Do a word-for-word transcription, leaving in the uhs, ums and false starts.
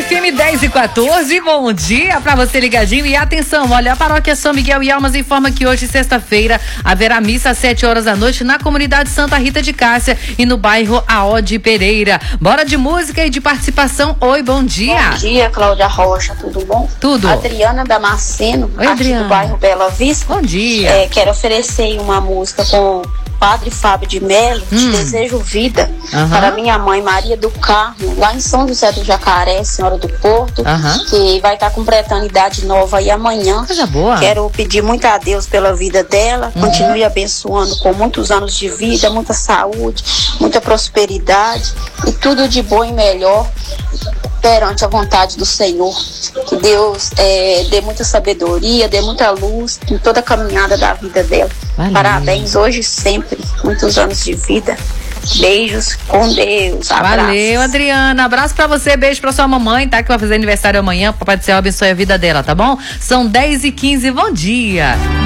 F M dez e quatorze, bom dia pra você ligadinho e atenção, olha, a paróquia São Miguel e Almas informa que hoje, sexta-feira, haverá missa às sete horas da noite na comunidade Santa Rita de Cássia e no bairro Aode Pereira. Bora de música e de participação. Oi, bom dia. Bom dia, Cláudia Rocha, tudo bom? Tudo. Adriana Damasceno, Oi, aqui Adriana. do bairro Bela Vista. Bom dia. É, quero oferecer uma música com Padre Fábio de Melo, hum. Te Desejo Vida, uhum. para minha mãe Maria do Carmo, lá em São José do Jacaré, Senhora do Porto, uhum. que vai estar completando idade nova aí amanhã. Coisa boa. Quero pedir muito a Deus pela vida dela, uhum. continue abençoando com muitos anos de vida, muita saúde, muita prosperidade e tudo de bom e melhor perante a vontade do Senhor. Que Deus é, dê muita sabedoria, dê muita luz em toda a caminhada da vida dela. Valeu. Parabéns hoje e sempre, muitos anos de vida. Beijos com Deus. Abraços. Valeu, Adriana. Abraço pra você, beijo pra sua mamãe, tá? Que vai fazer aniversário amanhã. Papai do Céu abençoe a vida dela, tá bom? São dez e quinze, bom dia.